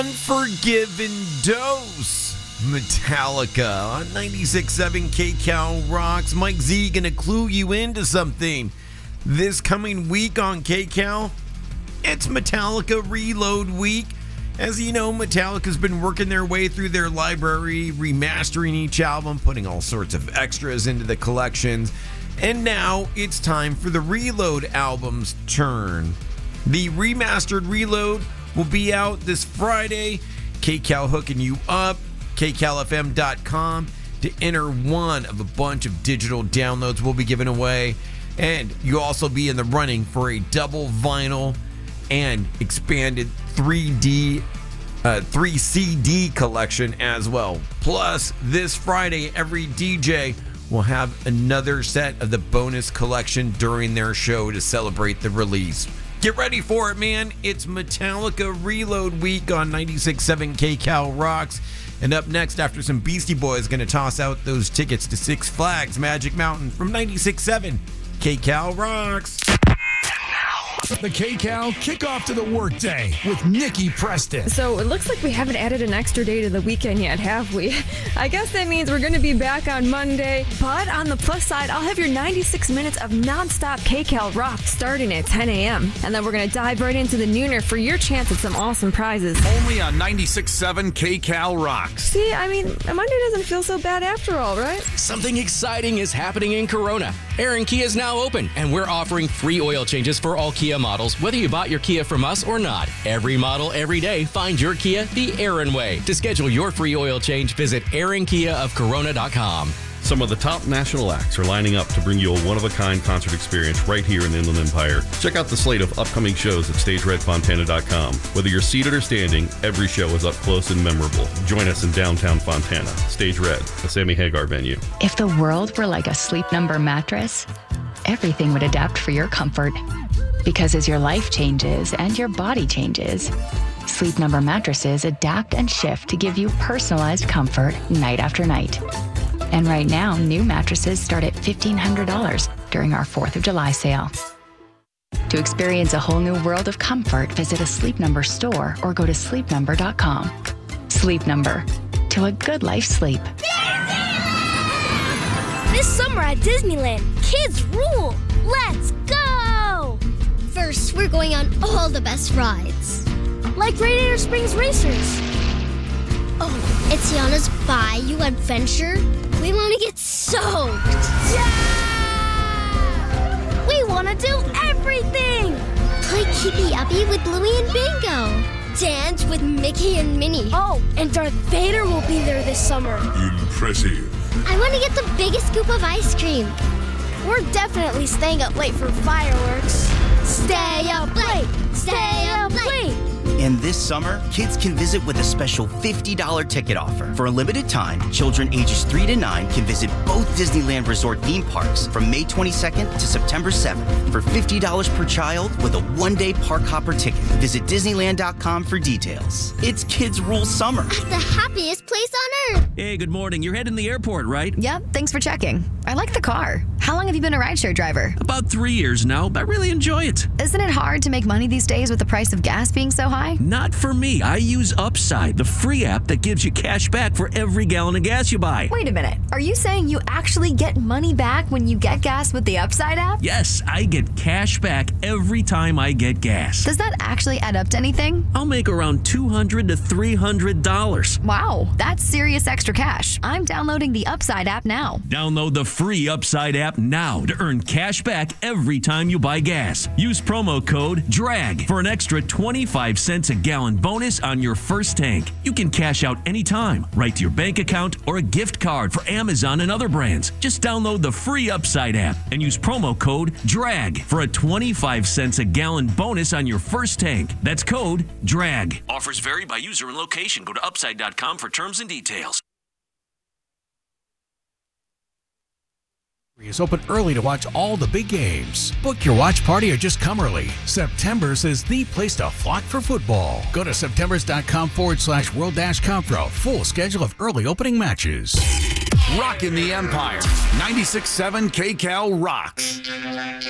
Unforgiven Dose. Metallica on 96.7 KCal Rocks. Mike Z gonna clue you into something. This coming week on KCal, it's Metallica Reload Week. As you know, Metallica's been working their way through their library, remastering each album, putting all sorts of extras into the collections. And now it's time for the Reload album's turn. The remastered Reload will be out this Friday. KCal hooking you up, kcalfm.com, to enter one of a bunch of digital downloads we'll be giving away. And you'll also be in the running for a double vinyl and expanded 3 CD collection as well. Plus, this Friday, every DJ will have another set of the bonus collection during their show to celebrate the release. Get ready for it, man. It's Metallica Reload Week on 96.7 KCal Rocks. And up next, after some Beastie Boys, going to toss out those tickets to Six Flags Magic Mountain from 96.7 KCal Rocks. The KCal kickoff to the workday with Nikki Preston. So it looks like we haven't added an extra day to the weekend yet, have we? I guess that means we're going to be back on Monday. But on the plus side, I'll have your 96 minutes of nonstop KCal rock starting at 10 a.m. And then we're going to dive right into the nooner for your chance at some awesome prizes. Only on 96.7 KCal Rocks. See, I mean, Monday doesn't feel so bad after all, right? Something exciting is happening in Corona. Aaron Kia is now open, and we're offering free oil changes for all Kia models, whether you bought your Kia from us or not. Every model, every day, find your Kia the Aaron way. To schedule your free oil change, visit AaronKiaofCorona.com. Some of the top national acts are lining up to bring you a one-of-a-kind concert experience right here in the Inland Empire. Check out the slate of upcoming shows at StageRedFontana.com. Whether you're seated or standing, every show is up close and memorable. Join us in downtown Fontana. Stage Red, a Sammy Hagar venue. If the world were like a Sleep Number mattress, everything would adapt for your comfort. Because as your life changes and your body changes, Sleep Number mattresses adapt and shift to give you personalized comfort night after night. And right now, new mattresses start at $1,500 during our 4th of July sale. To experience a whole new world of comfort, visit a Sleep Number store or go to sleepnumber.com. Sleep Number. To a good life sleep. This summer at Disneyland, kids rule! Let's go! First, we're going on all the best rides. Like Radiator Springs Racers. Oh, it's Tiana's Bayou Adventure. We want to get soaked. Yeah! We want to do everything. Play Keepy Uppy with Bluey and Bingo. Dance with Mickey and Minnie. Oh, and Darth Vader will be there this summer. Impressive. I want to get the biggest scoop of ice cream. We're definitely staying up late for fireworks. Stay up late! Stay up late! And this summer, kids can visit with a special $50 ticket offer. For a limited time, children ages 3 to 9 can visit both Disneyland Resort theme parks from May 22nd to September 7th for $50 per child with a one-day park hopper ticket. Visit Disneyland.com for details. It's Kids Rule Summer. At the happiest place on earth. Hey, good morning. You're heading to the airport, right? Yep, thanks for checking. I like the car. How long have you been a rideshare driver? About 3 years now, but I really enjoy it. Isn't it hard to make money these days with the price of gas being so high? Not for me. I use Upside, the free app that gives you cash back for every gallon of gas you buy. Wait a minute. Are you saying you actually get money back when you get gas with the Upside app? Yes, I get cash back every time I get gas. Does that actually add up to anything? I'll make around $200 to $300. Wow, that's serious extra cash. I'm downloading the Upside app now. Download the free Upside app now to earn cash back every time you buy gas. Use promo code DRAG for an extra 25 cents a gallon bonus on your first tank. You can cash out anytime, right to your bank account or a gift card for Amazon and other brands. Just download the free Upside app and use promo code DRAG for a 25 cents a gallon bonus on your first tank. That's code DRAG. Offers vary by user and location. Go to upside.com for terms and details. Is open early to watch all the big games. Book your watch party or just come early. September's is the place to flock for football. Go to septembers.com/World-Cup for a full schedule of early opening matches. Rockin' the Empire. 96.7 KCal Rocks.